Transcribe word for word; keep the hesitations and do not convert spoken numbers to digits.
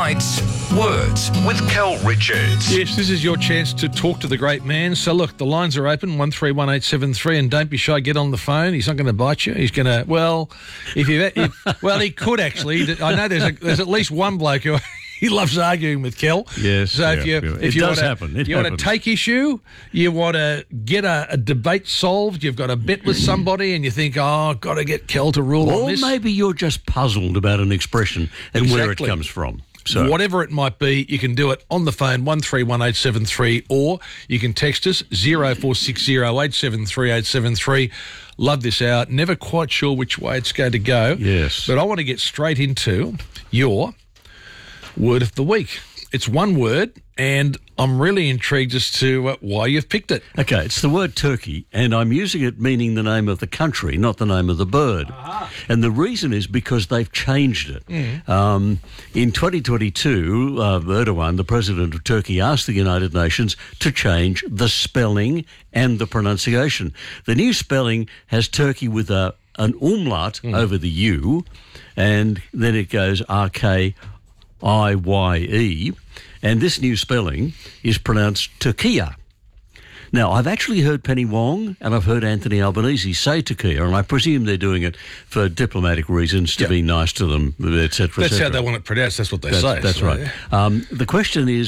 Tonight's Words with Cal Richards. Yes, this is your chance to talk to the great man. So look, the lines are open, one three one eight seven three, and don't be shy, get on the phone. He's not going to bite you. He's going to, well, if you, if, well, he could actually. I know there's a, there's at least one bloke who he loves arguing with Kel. Yes. So if yeah, you yeah. if it you does want to, happen. It you want happens. to take issue, you want to get a, a debate solved, you've got a bet with somebody, and you think, oh, I've got to get Kel to rule or on this. maybe you're just puzzled about an expression and Exactly. where it comes from. So Whatever it might be, you can do it on the phone, one three one eight seven three, or you can text us, zero four six zero eight seven three eight seven three. Love this hour. Never quite sure which way it's going to go. Yes. But I want to get straight into your word of the week. It's one word, and I'm really intrigued as to uh, why you've picked it. Okay, it's the word turkey, and I'm using it meaning the name of the country, not the name of the bird. Uh-huh. And the reason is because they've changed it. Mm. Um, in twenty twenty-two, uh, Erdogan, the president of Turkey, asked the United Nations to change the spelling and the pronunciation. The new spelling has turkey with a an umlaut mm. over the U, and then it goes R K I Y E, and this new spelling is pronounced Turkia. Now, I've actually heard Penny Wong and I've heard Anthony Albanese say Turkia, and I presume they're doing it for diplomatic reasons, to yep. be nice to them, et cetera, et That's cetera. how they want it pronounced. That's what they that's, say. That's so, right. Yeah. Um, the question is,